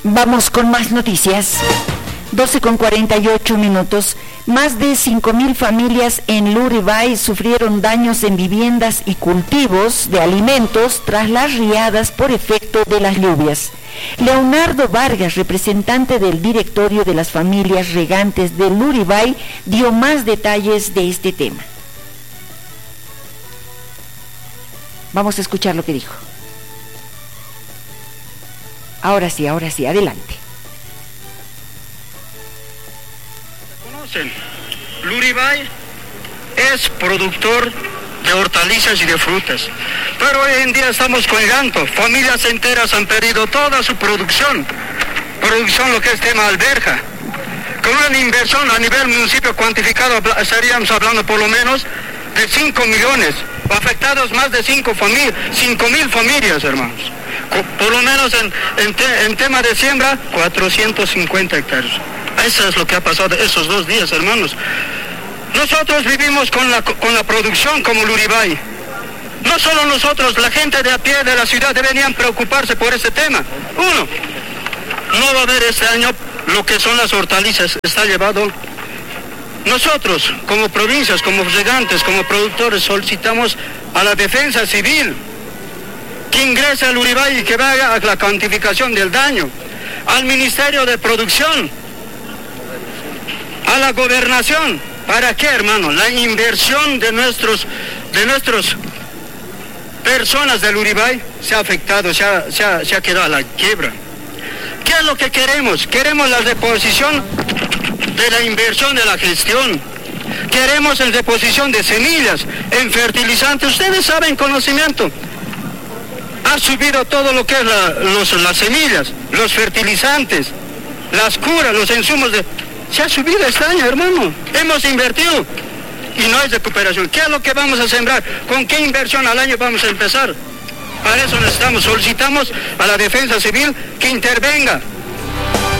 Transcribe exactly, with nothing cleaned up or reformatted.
Vamos con más noticias. doce con cuarenta y ocho minutos. Más de cinco mil familias en Luribay sufrieron daños en viviendas y cultivos de alimentos tras las riadas por efecto de las lluvias. Leonardo Vargas, representante del directorio de las familias regantes de Luribay, dio más detalles de este tema. Vamos a escuchar lo que dijo. Ahora sí, ahora sí, adelante. Conocen, Luribay es productor de hortalizas y de frutas, pero hoy en día estamos con llanto. Familias enteras han perdido toda su producción, producción lo que es tema alberja. Con una inversión a nivel municipio cuantificado, estaríamos hablando por lo menos de cinco millones, afectados más de cinco mil familias, hermanos. Por lo menos en, en, te, en tema de siembra, cuatrocientos cincuenta hectáreas. Eso es lo que ha pasado esos dos días, hermanos. Nosotros vivimos con la, con la producción como Luribay. No solo nosotros, la gente de a pie de la ciudad deberían preocuparse por ese tema. Uno, no va a haber este año lo que son las hortalizas, está llevado. Nosotros, como provincias, como regantes, como productores, solicitamos a la defensa civil que ingrese al Luribay y que vaya a la cuantificación del daño, al Ministerio de Producción, a la Gobernación. ¿Para qué, hermano? La inversión de nuestros, de nuestros personas del Luribay se ha afectado, se ha, se ha, se ha quedado a la quiebra. ¿Qué es lo que queremos? Queremos la reposición de la inversión de la gestión. Queremos la reposición de semillas, en fertilizantes. Ustedes saben, conocimiento. Ha subido todo lo que es la, los, las semillas, los fertilizantes, las curas, los insumos de... Se ha subido este año, hermano. Hemos invertido y no hay recuperación. ¿Qué es lo que vamos a sembrar? ¿Con qué inversión al año vamos a empezar? Para eso necesitamos, solicitamos a la defensa civil que intervenga,